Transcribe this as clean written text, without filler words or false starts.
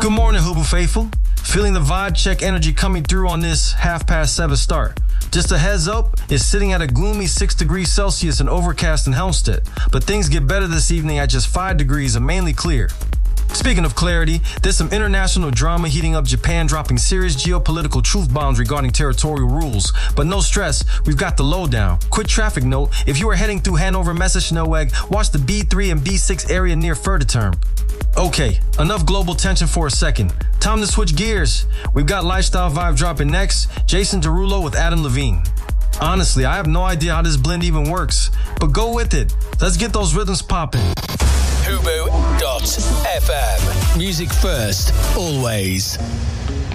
Good morning, Hubu Faithful. Feeling the vibe check energy coming through on this 7:30 start. Just a heads up, it's sitting at a gloomy 6 degrees Celsius and overcast in Helmstedt, but things get better this evening at just 5 degrees and mainly clear. Speaking of clarity, there's some international drama heating up, Japan dropping serious geopolitical truth bombs regarding territorial rules. But no stress, we've got the lowdown. Quick traffic note, if you are heading through Hanover, Messerschnellweg, watch the B3 and B6 area near Förderturm. Okay, enough global tension for a second. Time to switch gears. We've got Lifestyle Vibe dropping next, Jason Derulo with Adam Levine. Honestly, I have no idea how this blend even works, but go with it. Let's get those rhythms popping. Hubu.fm. Music first, always.